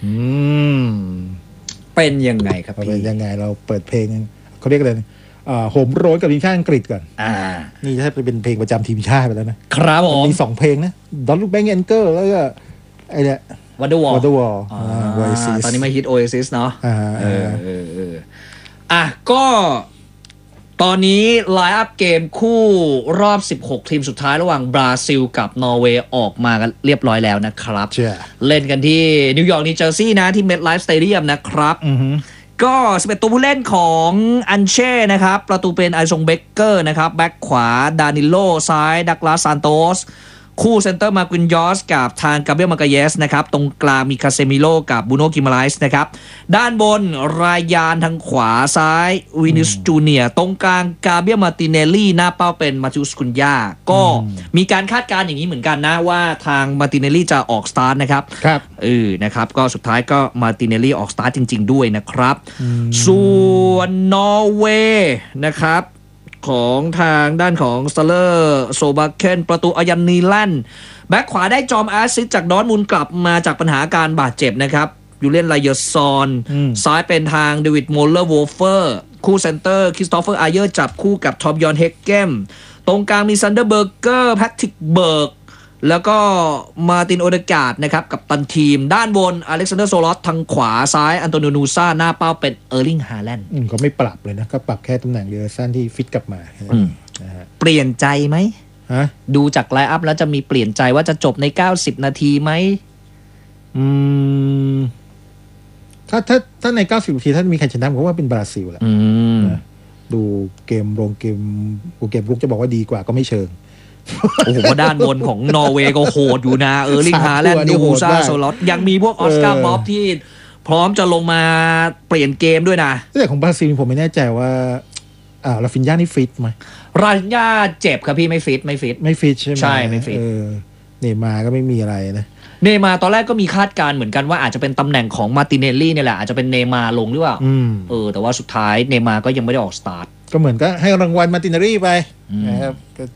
เป็นยังไงครับพี่เป็นยังไงเราเปิดเพลงเขาเรียกอะไรโหมโรงกับทีมชาติอังกฤษก่อนนี่ถ้าเป็นเพลงประจำทีมชาติไปแล้วนะครับผมมี2เพลงนะDon't Look Back in Anger แล้วก็ไอ้เนี่ย Wonderwall Oasis ตอนนี้มาฮิต Oasis เนาะก็ตอนนี้ไลน์อัพเกมคู่รอบ16ทีมสุดท้ายระหว่างบราซิลกับนอร์เวย์ออกมากันเรียบร้อยแล้วนะครับเล่นกันที่นิวยอร์กนิวเจอร์ซีย์นะที่ MetLife Stadium นะครับก็11ตัวผู้เล่นของอันเช่นะครับประตูเป็นไอซงเบเกอร์นะครับแบ็คขวาดานิโลซ้ายดักลาสซานโตสคู่เซนเตอร์มาร์กินยอสกับทางกาเบรียลมาร์กาเยสนะครับตรงกลางมีคาเซมิโลกับบูโนกิมาไลส์นะครับด้านบนรายานทางขวาซ้ายวินิสจูเนียตรงกลางกาเบรียลมาร์ติเนลลี่หน้าเป้าเป็นมาติอุสคุนยาก็มีการคาดการณ์อย่างนี้เหมือนกันนะว่าทางมาร์ติเนลลี่จะออกสตาร์ทนะครับนะครับก็สุดท้ายก็มาร์ติเนลลี่ออกสตาร์ทจริงๆด้วยนะครับส่วนนอร์เวย์นะครับของทางด้านของสเตเลอร์โซบาเคนประตูอายันนีแลนด์แบ็คขวาได้จอมแอสซิสจากดอร์ทมุนด์กลับมาจากปัญหาการบาดเจ็บนะครับยูเลียนไลเยอร์ซอนซ้ายเป็นทางเดวิดโมลเลอร์โวเฟอร์คู่เซนเตอร์คริสโตเฟอร์อาเยอร์จับคู่กับทอมยอนเฮกเกมตรงกลางมีซันเดอร์เบอร์เกอร์แพทริกเบิร์กแล้วก็มาตินโอเดการ์ดนะครับกับตันทีมด้านบนอเล็กซานเดอร์โซลอสทางขวาซ้ายอันโตนิโอนูซ่าหน้าเป้าเป็นเออร์ลิงฮาแลนด์ก็ไม่ปรับเลยนะก็ปรับแค่ตำแหน่งเดอร์สันที่ฟิตกลับมาเปลี่ยนใจไหมดูจากไลน์อัพแล้วจะมีเปลี่ยนใจว่าจะจบใน90นาทีไหมถ้าใน90นาทีถ้ามีใครชนะผมว่าเป็นบราซิลแหละดูเกมรุกจะบอกว่าดีกว่าก็ไม่เชิงโอ้โหด้านบนของนอร์เวย์ก็โหดอยู่นะเออร์ลิงฮาแลนด์ดูซ่าโซลอสยังมีพวกออสการ์ม็อบที่พร้อมจะลงมาเปลี่ยนเกมด้วยนะแต่ของบราซิลผมไม่แน่ใจว่าลาฟินญานี่ฟิตไหมราฟินญาเจ็บครับพี่ไม่ฟิตใช่ไหมใช่ไม่ฟิตเนย์มาร์ก็ไม่มีอะไรนะเนย์มาร์ตอนแรกก็มีคาดการณ์เหมือนกันว่าอาจจะเป็นตำแหน่งของมาร์ติเนลลี่เนี่ยแหละอาจจะเป็นเนย์มาร์ลงหรือเปล่าแต่ว่าสุดท้ายเนย์มาร์ก็ยังไม่ได้ออกสตาร์ทก็เหมือนก็ให้รางวัลมาร์ติเนลลี่ไปนะครับ